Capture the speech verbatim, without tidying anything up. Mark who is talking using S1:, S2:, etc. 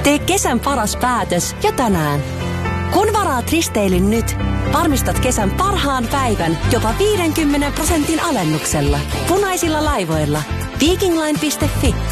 S1: Tee kesän paras päätös jo tänään. Kun varaat risteilyn nyt, varmistat kesän parhaan päivän jopa viidenkymmenen prosentin alennuksella. Punaisilla laivoilla. Vikingline piste fi